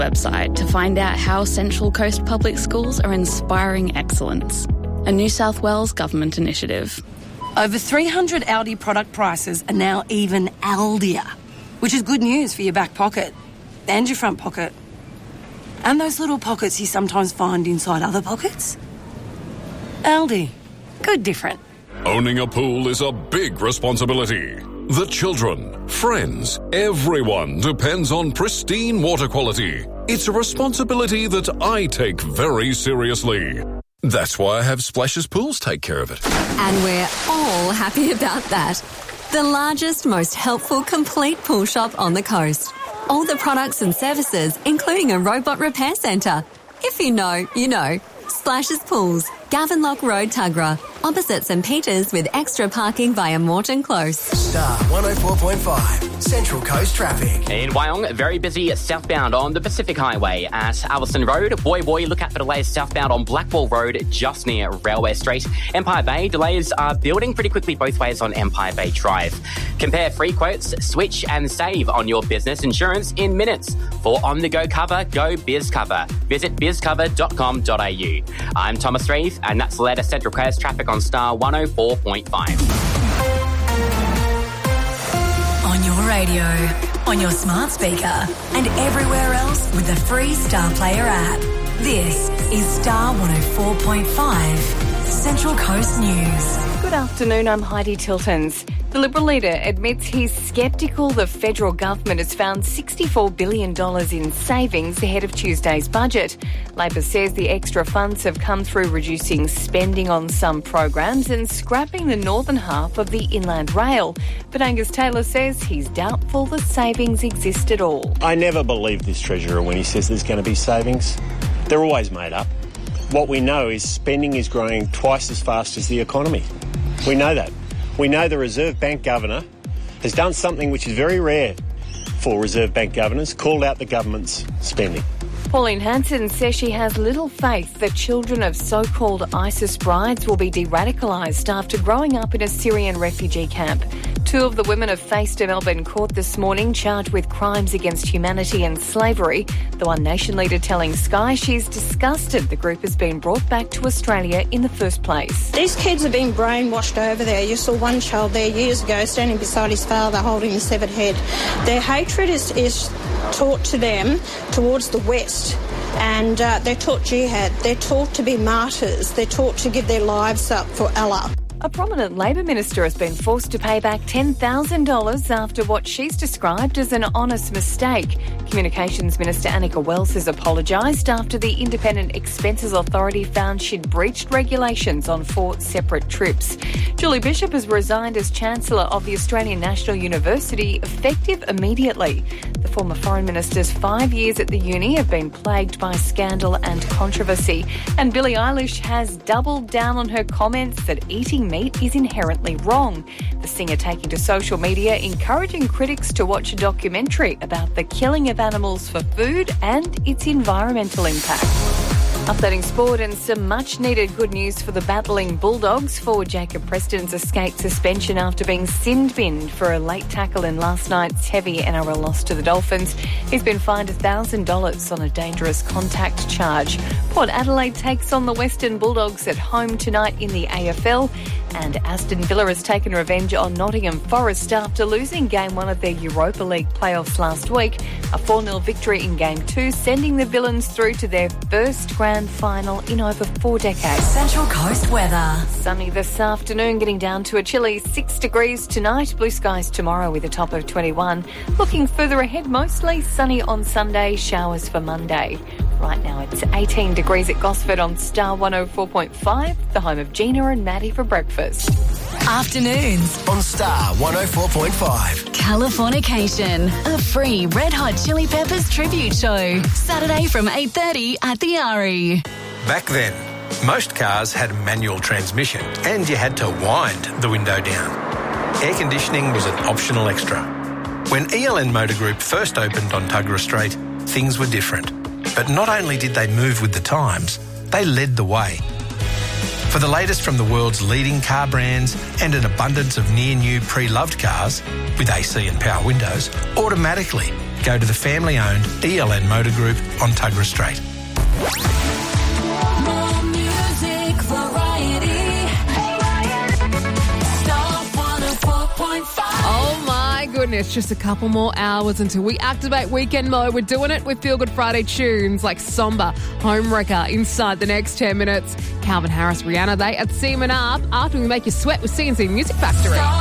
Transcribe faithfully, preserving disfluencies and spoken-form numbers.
website to find out how Central Coast Public Schools are inspiring excellence. A New South Wales government initiative. Over three hundred Aldi product prices are now even Aldier, which is good news for your back pocket and your front pocket. And those little pockets you sometimes find inside other pockets. Aldi. Good different. Owning a pool is a big responsibility. The children, friends, everyone depends on pristine water quality. It's a responsibility that I take very seriously. That's why I have Splashes Pools take care of it. And we're all happy about that. The largest, most helpful, complete pool shop on the coast. All the products and services, including a robot repair centre. If you know, you know. Splashes Pools, Gavenlock Road, Tuggerah. Opposite St Peters with extra parking via Moreton Close. Star one oh four point five, Central Coast Traffic. In Wyong, very busy southbound on the Pacific Highway at Allison Road. Boy, boy, look out for delays southbound on Blackwall Road just near Railway Street. Empire Bay, delays are building pretty quickly both ways on Empire Bay Drive. Compare free quotes, switch and save on your business insurance in minutes. For on-the-go cover, go BizCover. Visit biz cover dot com dot a u. I'm Thomas Reeve, and that's the latest Central Coast Traffic on Star one oh four point five. On your radio, on your smart speaker, and everywhere else with the free Star Player app. This is Star one oh four point five, Central Coast News. Good afternoon, I'm Heidi Tiltons. The Liberal leader admits he's sceptical the federal government has found sixty-four billion dollars in savings ahead of Tuesday's budget. Labor says the extra funds have come through reducing spending on some programs and scrapping the northern half of the Inland Rail. But Angus Taylor says he's doubtful the savings exist at all. I never believe this Treasurer when he says there's going to be savings. They're always made up. What we know is spending is growing twice as fast as the economy. We know that. We know the Reserve Bank Governor has done something which is very rare for Reserve Bank governors, called out the government's spending. Pauline Hanson says she has little faith that children of so-called ISIS brides will be de-radicalised after growing up in a Syrian refugee camp. Two of the women have faced a Melbourne court this morning charged with crimes against humanity and slavery. The One Nation leader telling Sky she's disgusted the group has been brought back to Australia in the first place. These kids have been brainwashed over there. You saw one child there years ago standing beside his father holding his severed head. Their hatred is, is taught to them towards the West. And uh, they're taught jihad. They're taught to be martyrs. They're taught to give their lives up for Allah. A prominent Labor minister has been forced to pay back ten thousand dollars after what she's described as an honest mistake. Communications Minister Annika Wells has apologised after the Independent Expenses Authority found she'd breached regulations on four separate trips. Julie Bishop has resigned as Chancellor of the Australian National University, effective immediately. The former Foreign Minister's five years at the uni have been plagued by scandal and controversy. And Billie Eilish has doubled down on her comments that eating meat is inherently wrong. The singer taking to social media encouraging critics to watch a documentary about the killing of animals for food and its environmental impact. Updating sport and some much-needed good news for the battling Bulldogs. Forward Jacob Preston's escaped suspension after being sin-binned for a late tackle in last night's heavy N R L loss to the Dolphins. He's been fined one thousand dollars on a dangerous contact charge. Port Adelaide takes on the Western Bulldogs at home tonight in the A F L. And Aston Villa has taken revenge on Nottingham Forest after losing Game one of their Europa League playoffs last week. A four nil victory in Game two, sending the Villains through to their first grand final in over four decades. Central Coast weather. Sunny this afternoon, getting down to a chilly six degrees tonight. Blue skies tomorrow with a top of twenty-one. Looking further ahead, mostly sunny on Sunday, showers for Monday. Right now it's eighteen degrees at Gosford on Star one oh four point five, the home of Gina and Maddie for breakfast. Afternoons on Star one oh four point five. Californication, a free Red Hot Chili Peppers tribute show. Saturday from eight thirty at the R E. Back then, most cars had a manual transmission and you had to wind the window down. Air conditioning was an optional extra. When E L N Motor Group first opened on Tuggerah Street, things were different. But not only did they move with the times, they led the way. For the latest from the world's leading car brands and an abundance of near-new pre-loved cars with A C and power windows, automatically go to the family-owned E L N Motor Group on Tuggerah Street. More music variety. Star one oh four point five. Oh my goodness, just a couple more hours until we activate weekend mode. We're doing it with Feel Good Friday tunes like Somber, Homewrecker inside the next ten minutes. Calvin Harris, Rihanna, they at Seaman Up after we make you sweat with C and C Music Factory.